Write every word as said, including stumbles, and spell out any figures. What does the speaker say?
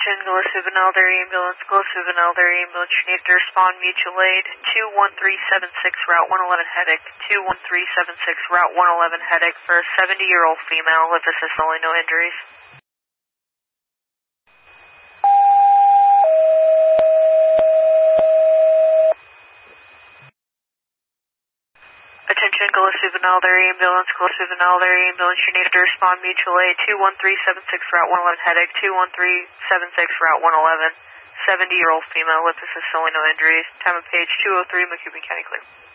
Attention, Gillespie Benalder Ambulance, Gillespie Benalder Ambulance, you need to respond mutual aid, two one three seven six, Route one eleven Headache, two one three seven six, Route one eleven Headache for a seventy-year-old female with assist only, no injuries. Attention, Gillespie Benalder Ambulance, Gillespie Benalder Ambulance, you need to respond mutual aid, two one three seven six, Route one eleven Headache, two one three seven six, Route one eleven, seventy-year-old female with assist only, no injuries. Time of page two oh three, Macoupin County clear.